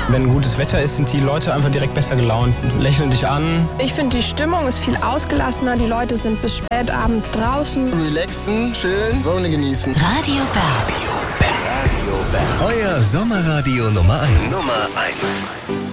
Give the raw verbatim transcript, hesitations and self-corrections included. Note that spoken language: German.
Wenn gutes Wetter ist, sind die Leute einfach direkt besser gelaunt, lächeln dich an. Ich finde, die Stimmung ist viel ausgelassener. Die Leute sind bis spät abends draußen. Relaxen, chillen, Sonne genießen. Radio Berg. Radio Berg. Euer Sommerradio Nummer eins. Nummer eins.